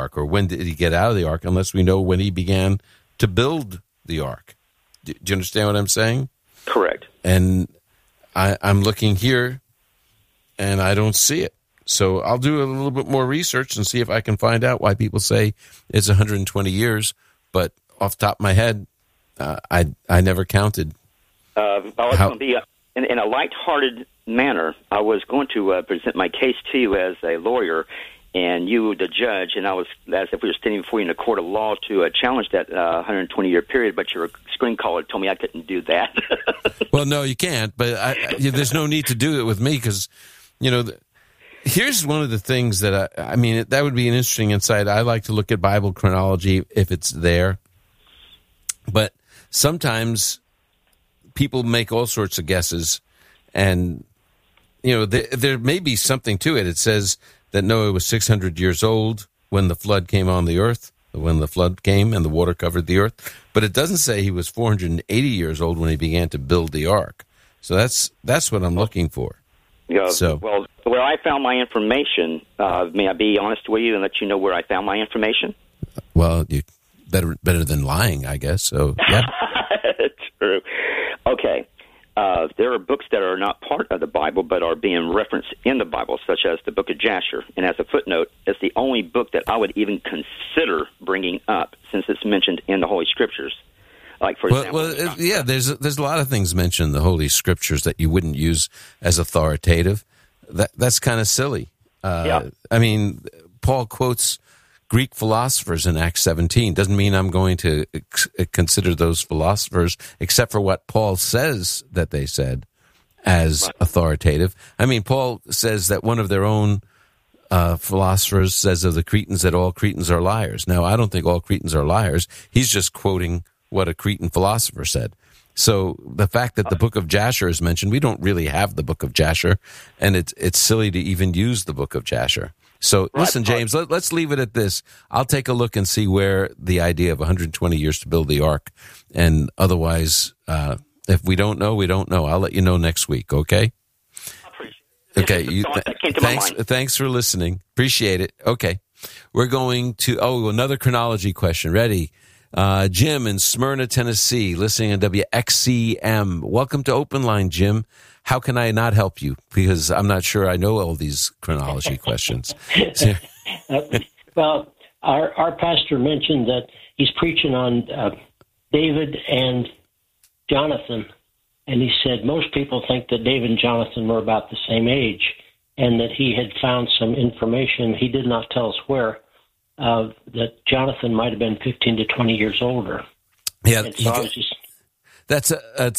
ark, or when did he get out of the ark, unless we know when he began to build the ark. Do you understand what I'm saying? Correct. And I'm looking here, and I don't see it. So I'll do a little bit more research and see if I can find out why people say it's 120 years. But off the top of my head, I never counted. I was going to be, in a lighthearted manner, I was going to present my case to you as a lawyer, and you, the judge, and I was, as if we were standing before you in a court of law to challenge that 120-year period, but your screen caller told me I couldn't do that. Well, no, you can't, but there's no need to do it with me because, here's one of the things that that would be an interesting insight. I like to look at Bible chronology if it's there, but sometimes people make all sorts of guesses, and, there may be something to it. It says that Noah was 600 years old when the flood came on the earth, when the flood came and the water covered the earth. But it doesn't say he was 480 years old when he began to build the ark. So that's what I'm looking for. Yeah. So, well, where I found my information, may I be honest with you and let you know where I found my information? Well, you better than lying, I guess. So, yeah. True. Okay. There are books that are not part of the Bible but are being referenced in the Bible, such as the book of Jasher. And as a footnote, it's the only book that I would even consider bringing up since it's mentioned in the Holy Scriptures. Like, for example... there's a lot of things mentioned in the Holy Scriptures that you wouldn't use as authoritative. That's kind of silly. Yeah. I mean, Paul quotes Greek philosophers in Acts 17. Doesn't mean I'm going to consider those philosophers, except for what Paul says that they said, as authoritative. I mean, Paul says that one of their own philosophers says of the Cretans that all Cretans are liars. Now, I don't think all Cretans are liars. He's just quoting what a Cretan philosopher said. So the fact that the book of Jasher is mentioned, we don't really have the book of Jasher, and it's silly to even use the book of Jasher. So listen, James, let's leave it at this. I'll take a look and see where the idea of 120 years to build the ark, and otherwise, if we don't know, we don't know. I'll let you know next week, okay? I appreciate it. Okay, thanks for listening. Appreciate it. Okay, we're going to, another chronology question. Ready? Jim in Smyrna, Tennessee, listening on WXCM. Welcome to Open Line, Jim. How can I not help you? Because I'm not sure I know all these chronology questions. Well, our pastor mentioned that he's preaching on David and Jonathan, and he said most people think that David and Jonathan were about the same age, and that he had found some information, he did not tell us where, that Jonathan might have been 15 to 20 years older. Yeah, so that's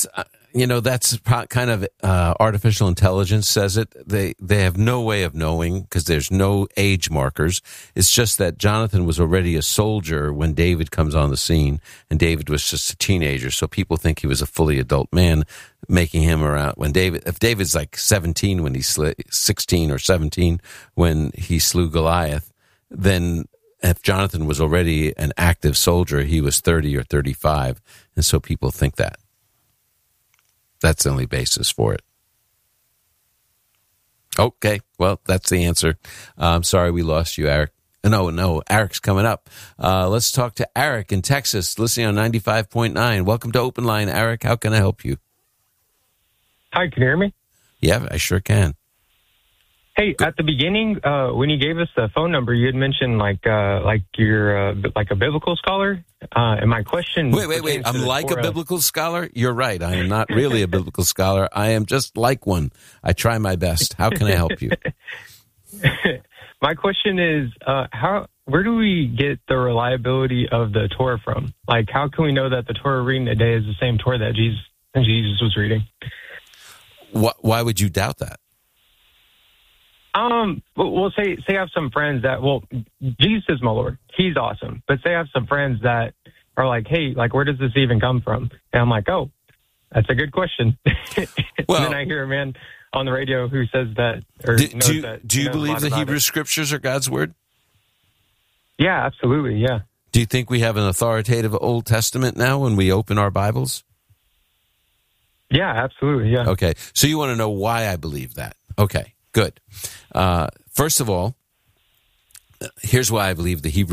kind of artificial intelligence says it. They have no way of knowing because there's no age markers. It's just that Jonathan was already a soldier when David comes on the scene, and David was just a teenager. So people think he was a fully adult man, making him around if David's like 17 when he 16 or 17 when he slew Goliath, then if Jonathan was already an active soldier, he was 30 or 35, and so people think that. That's the only basis for it. Okay, well, that's the answer. I'm sorry we lost you, Eric. No, Eric's coming up. Let's talk to Eric in Texas, listening on 95.9. Welcome to Open Line, Eric. How can I help you? Hi, can you hear me? Yeah, I sure can. Hey, at the beginning, when you gave us the phone number, you had mentioned like you're like a biblical scholar. And my question... Wait. I'm like a biblical scholar? You're right. I am not really a biblical scholar. I am just like one. I try my best. How can I help you? My question is, where do we get the reliability of the Torah from? Like, how can we know that the Torah we're reading today is the same Torah that Jesus was reading? Why would you doubt that? Well, say I have some friends that, Jesus is my Lord. He's awesome. But say I have some friends that are like, hey, like, where does this even come from? And I'm like, oh, that's a good question. Well, and then I hear a man on the radio who says that, or do you believe the Hebrew Scriptures are God's word? Yeah, absolutely. Yeah. Do you think we have an authoritative Old Testament now when we open our Bibles? Yeah, absolutely. Yeah. Okay. So you want to know why I believe that? Okay. Good. First of all, here's why I believe the Hebrew